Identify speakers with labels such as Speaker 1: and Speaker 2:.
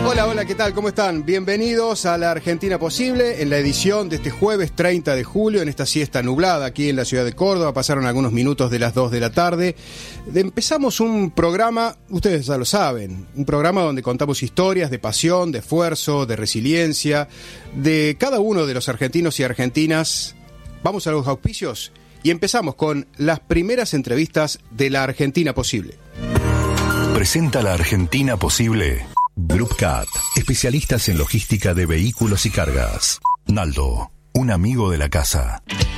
Speaker 1: Hola, ¿qué tal? ¿Cómo están? Bienvenidos a La Argentina Posible, en la edición de este jueves 30 de julio, en esta siesta nublada aquí en la ciudad de Córdoba. Pasaron algunos minutos de las 2 de la tarde. Empezamos un programa, ustedes ya lo saben, un programa donde contamos historias de pasión, de esfuerzo, de resiliencia, de cada uno de los argentinos y argentinas. Vamos a los auspicios y empezamos con las primeras entrevistas de La Argentina Posible.
Speaker 2: Presenta La Argentina Posible Group Cat, especialistas en logística de vehículos y cargas. Naldo, un amigo de la casa.